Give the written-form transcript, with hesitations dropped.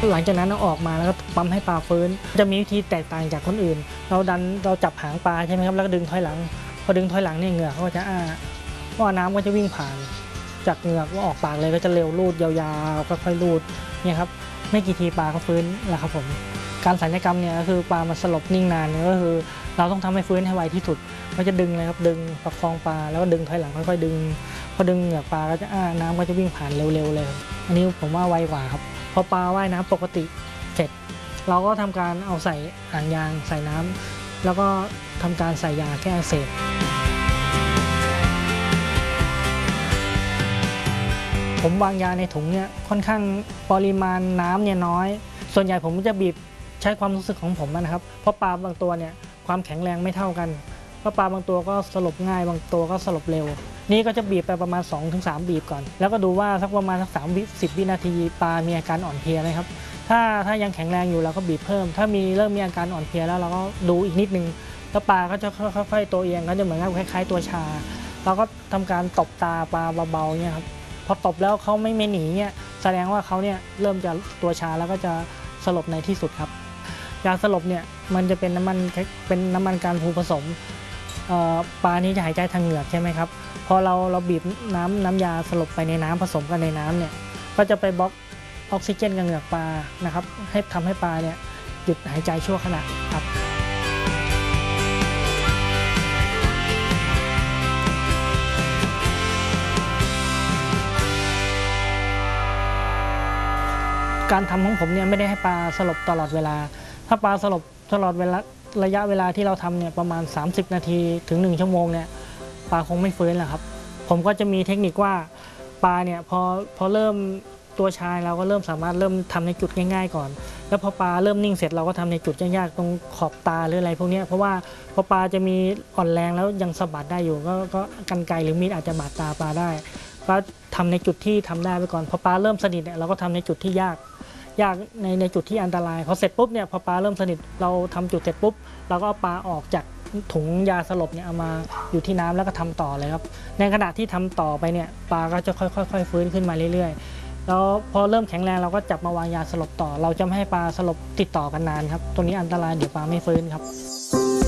หลังจากนั้นเราออกมาแล้วก็ปั๊มให้ปลาฟื้นจะมีวิธีแตกต่างจากคนอื่นเราจับหางปลาใช่ไหมครับแล้วก็ดึงถอยหลังพอดึงถอยหลังเนี่ยเหงือกเขาก็จะเพราะน้ำก็จะวิ่งผ่านจากเหงือกว่าออกปากเลยก็จะเร็วลูดยาวๆค่อยๆลูดเนี่ยครับไม่กี่ทีปลาก็ฟื้นแล้วครับผมการสัญญกรรมเนี่ยก็คือปลามันสลบนิ่งนานก็คือเราต้องทำให้ฟื้นให้ไวที่สุดก็จะดึงเลยครับดึงประคองปลาแล้วก็ดึงถอยหลังค่อยๆดึงพอดึงเหงือกปลาก็จะน้ำก็จะวิ่งผ่านเร็วๆเลยอันนี้ผมว่าไวกว่าครับพอปลาว่ายน้ำปกติเสร็จเราก็ทำการเอาใส่อ่างยางใส่น้ำแล้วก็ทำการใส่ยาแก้อักเสบผมวางยาในถุงเนี่ยค่อนข้างปริมาณน้ำเนี่ยน้อยส่วนใหญ่ผมจะบีบใช้ความรู้สึกของผมนะครับเพราะปลาบางตัวเนี่ยความแข็งแรงไม่เท่ากันเพราะปลาบางตัวก็สลบง่ายบางตัวก็สลบเร็วนี่ก็จะบีบไปประมาณ 2-3 บีบก่อนแล้วก็ดูว่าสักประมาณ30 วินาทีปลามีอาการอ่อนเพลียไหมครับถ้ายังแข็งแรงอยู่เราก็บีบเพิ่มถ้าเริ่มมีอาการอ่อนเพลียแล้วเราก็ดูอีกนิดนึงแล้วปลาก็จะค่อยๆตัวเอียงก็จะเหมือนกับคล้ายๆตัวชาเราก็ทำการตบตาปลาเบาๆเนี่ยครับพอตบแล้วเขาไม่หนีเนี่ยแสดงว่าเขาเนี่ยเริ่มจะตัวชาแล้วก็จะสลบในที่สุดครับยาสลบเนี่ยมันจะเป็นน้ำมันการพูผสมปลานี้จะหายใจทางเหงือกใช่ไหมครับพอเราบีบน้ำยาสลบไปในน้ำผสมกันในน้ำเนี่ยก็จะไปบล็อกออกซิเจนกับเหงือกปลานะครับให้ทำให้ปลาเนี่ยหยุดหายใจชั่วขณะครับการทำของผมเนี่ยไม่ได้ให้ปลาสลบตลอดเวลาถ้าปลาสลบตลอดเวลาระยะเวลาที่เราทำเนี่ยประมาณ30 นาทีถึง1 ชั่วโมงเนี่ยปลาคงไม่ฟื้นแหละครับผมก็จะมีเทคนิคว่าปลาเนี่ยพอเริ่มตัวชายเราก็สามารถเริ่มทำในจุดง่ายๆก่อนแล้วพอปลาเริ่มนิ่งเสร็จเราก็ทำในจุดยากๆตรงขอบตาหรืออะไรพวกนี้เพราะว่าพอปลาจะมีอ่อนแรงแล้วยังสะบัดได้อยู่ก็กรรไกรหรือมีดอาจจะบาดตาปลาได้ก็ทำในจุดที่ทำได้ไปก่อนพอปลาเริ่มสนิทเนี่ยเราก็ทำในจุดที่ยากในจุดที่อันตรายพอเสร็จปุ๊บเนี่ยพอปลาเริ่มสนิทเราทำจุดเสร็จปุ๊บเราก็เอาปลาออกจากถุงยาสลบเนี่ยเอามาอยู่ที่น้ำแล้วก็ทำต่อเลยครับในขณะที่ทำต่อไปเนี่ยปลาก็จะค่อยๆฟื้นขึ้นมาเรื่อยๆแล้วพอเริ่มแข็งแรงเราก็จับมาวางยาสลบต่อเราจะไม่ให้ปลาสลบติดต่อกันนานครับตัวนี้อันตรายเดี๋ยวปลาไม่ฟื้นครับ